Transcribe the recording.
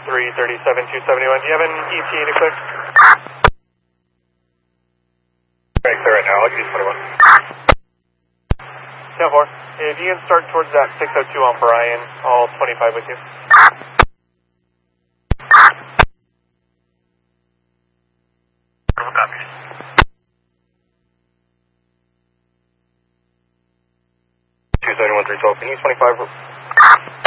271. Do you have an ET to clear? Very clear right now, I'll use 21. 10-4. If you can start towards that 602 on Brian, all 25 with you. Copy. 271, 312. Can you use 25?